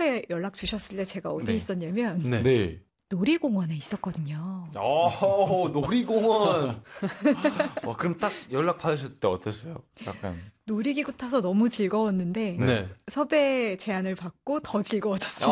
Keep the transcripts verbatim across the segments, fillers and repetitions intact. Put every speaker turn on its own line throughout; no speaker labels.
처음에 연락 주셨을 때 제가 어디에
네.
있었냐면
네. 네.
놀이공원에 있었거든요.
오, 놀이공원. 와, 그럼 딱 연락 받으셨을 때 어땠어요? 약간
놀이기구 타서 너무 즐거웠는데
네.
섭외 제안을 받고 더 즐거워졌습니다.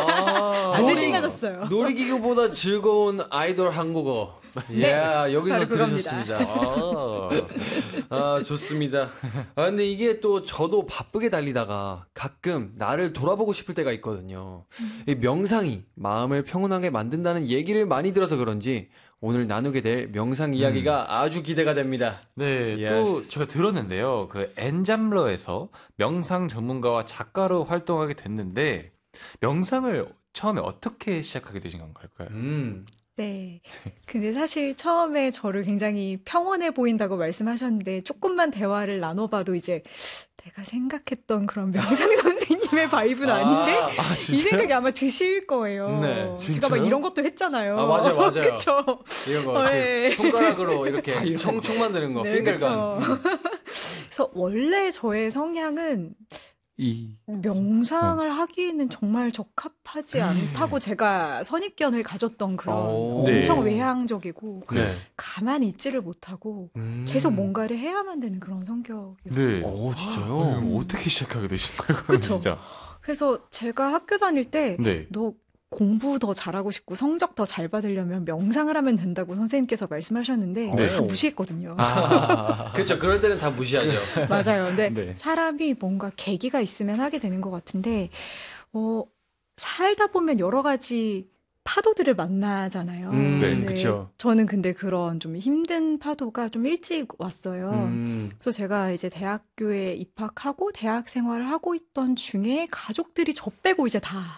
아,
아주
놀이,
신나졌어요.
놀이기구보다 즐거운 아이돌 한국어.
네,
야, 여기서
바로
들으셨습니다. 아, 아, 좋습니다. 아, 근데 이게 또 저도 바쁘게 달리다가 가끔 나를 돌아보고 싶을 때가 있거든요. 이 명상이 마음을 평온하게 만든다는 얘기를 많이 들어서 그런지 오늘 나누게 될 명상 이야기가 음. 아주 기대가 됩니다.
네, yes. 또 제가 들었는데요. 그 엔잠러에서 명상 전문가와 작가로 활동하게 됐는데 명상을 처음에 어떻게 시작하게 되신 건가요?
음.
네. 근데 사실 처음에 저를 굉장히 평온해 보인다고 말씀하셨는데 조금만 대화를 나눠봐도 이제 내가 생각했던 그런 명상 선생님의 바이브는 아, 아닌데 아, 이 생각이 아마 드실 거예요. 네, 제가 막 이런 것도 했잖아요.
아, 맞아요, 맞아요.
그쵸?
이런 거 네. 손가락으로 이렇게 아, 총, 총 만드는 거,
네,
핑글간. 음.
그래서 원래 저의 성향은
이
명상을 어. 하기에는 정말 적합하지 않다고 제가 선입견을 가졌던 그런 오. 엄청 네. 외향적이고
네.
가만히 있지를 못하고 음. 계속 뭔가를 해야만 되는 그런 성격이었어요.
네.
오, 진짜요?
음. 어떻게 시작하게 되신 거예요?
그렇죠.
진짜.
그래서 제가 학교 다닐 때
네.
너 공부 더 잘하고 싶고 성적 더 잘 받으려면 명상을 하면 된다고 선생님께서 말씀하셨는데 네. 다 무시했거든요.
아, 그렇죠. 그럴 때는 다 무시하죠.
맞아요. 근데
네.
사람이 뭔가 계기가 있으면 하게 되는 것 같은데 어, 살다 보면 여러 가지 파도들을 만나잖아요.
음, 네, 그렇죠.
저는 근데 그런 좀 힘든 파도가 좀 일찍 왔어요.
음.
그래서 제가 이제 대학교에 입학하고 대학 생활을 하고 있던 중에 가족들이 저 빼고 이제 다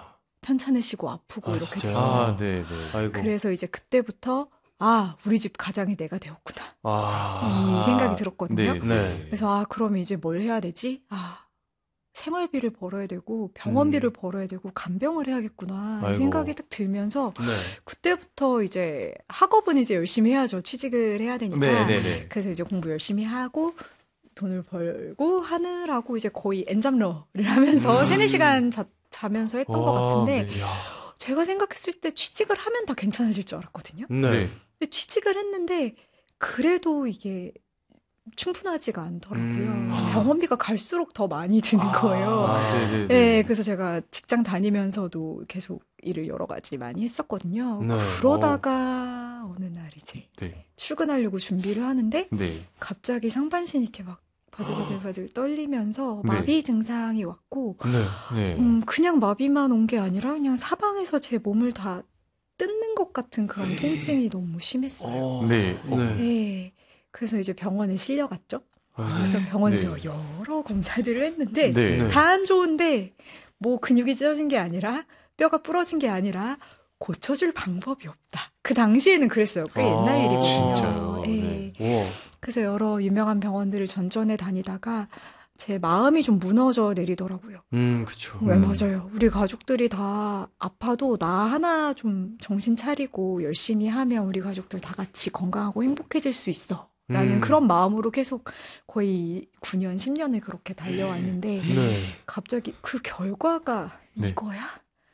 편찮으시고 아프고
아,
이렇게
진짜요?
됐어요.
아, 네, 네.
아이고.
그래서 이제 그때부터 아, 우리 집 가장이 내가 되었구나.
아,
이 생각이 들었거든요.
네, 네.
그래서 아, 그럼 이제 뭘 해야 되지? 아, 생활비를 벌어야 되고 병원비를 음. 벌어야 되고 간병을 해야겠구나. 아이고. 이 생각이 딱 들면서
네.
그때부터 이제 학업은 이제 열심히 해야죠. 취직을 해야 되니까.
네, 네, 네.
그래서 이제 공부 열심히 하고 돈을 벌고 하느라고 이제 거의 엔잡러를 하면서 음. 세네 시간 자, 자면서 했던 와, 것 같은데
네.
제가 생각했을 때 취직을 하면 다 괜찮아질 줄 알았거든요.
네.
근데 취직을 했는데 그래도 이게 충분하지가 않더라고요. 음. 병원비가 갈수록 더 많이 드는 거예요.
아,
네, 그래서 제가 직장 다니면서도 계속 일을 여러 가지 많이 했었거든요.
네.
그러다가 오. 어느 날 이제
네.
출근하려고 준비를 하는데
네.
갑자기 상반신이 이렇게 막 바들바들바들 떨리면서
네.
마비 증상이 왔고
네.
네.
음, 그냥 마비만 온 게 아니라 그냥 사방에서 제 몸을 다 뜯는 것 같은 그런 통증이 너무 심했어요.
어,
네.
네.
네. 그래서 이제 병원에 실려갔죠. 그래서 병원에서
네.
여러 검사들을 했는데
네.
다 안 좋은데 뭐 근육이 찢어진 게 아니라 뼈가 부러진 게 아니라 고쳐줄 방법이 없다. 그 당시에는 그랬어요. 꽤
아,
옛날 일이거든요.
진짜요?
네.
네.
그래서 여러 유명한 병원들을 전전해 다니다가 제 마음이 좀 무너져 내리더라고요.
음, 그쵸.
네,
음.
맞아요. 우리 가족들이 다 아파도 나 하나 좀 정신 차리고 열심히 하면 우리 가족들 다 같이 건강하고 행복해질 수 있어. 라는
음.
그런 마음으로 계속 거의 구 년, 십 년을 그렇게 달려왔는데
네.
갑자기 그 결과가
네.
이거야?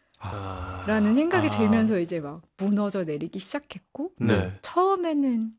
아.
라는 생각이
아.
들면서 이제 막 무너져 내리기 시작했고
네.
처음에는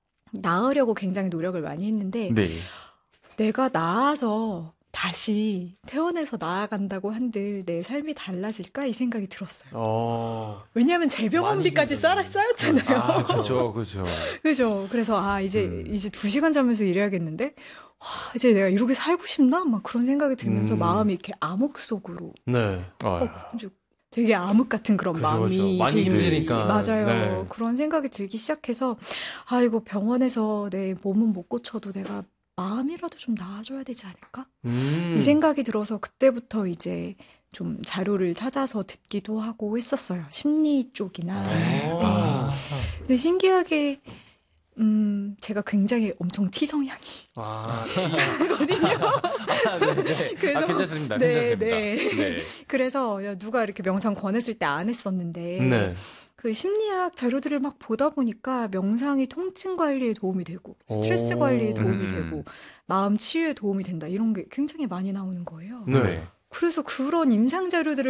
나으려고 굉장히 노력을 많이 했는데
네.
내가 나아서 다시 태어나서 나아간다고 한들 내 삶이 달라질까? 이 생각이 들었어요.
어.
왜냐하면 재병원비까지 쌓, 쌓였잖아요.
아, 그렇죠, 그렇죠.
그죠. 그래서 아 이제
음.
이제 두 시간 자면서 일해야겠는데 와, 이제 내가 이렇게 살고 싶나? 막 그런 생각이 들면서
음.
마음이 이렇게 암흑 속으로
네.
어, 되게 암흑 같은 그런
그죠,
마음이
그죠. 많이
들기,
힘드니까.
맞아요.
네.
그런 생각이 들기 시작해서 아 이거 병원에서 내 몸은 못 고쳐도 내가 마음이라도 좀 나아져야 되지 않을까?
음.
이 생각이 들어서 그때부터 이제 좀 자료를 찾아서 듣기도 하고 했었어요. 심리 쪽이나. 네.
아.
근데 신기하게 음, 제가 굉장히 엄청 T 성향이
아.
거든요.
아, 네, 네.
그래서
아, 괜찮습니다.
네,
괜찮습니다.
네.
네.
그래서 야, 누가 이렇게 명상 권했을 때 안 했었는데
네.
그 심리학 자료들을 막 보다 보니까 명상이 통증 관리에 도움이 되고 스트레스
오.
관리에 도움이
음.
되고 마음 치유에 도움이 된다 이런 게 굉장히 많이 나오는 거예요.
네.
그래서 그런 임상 자료들을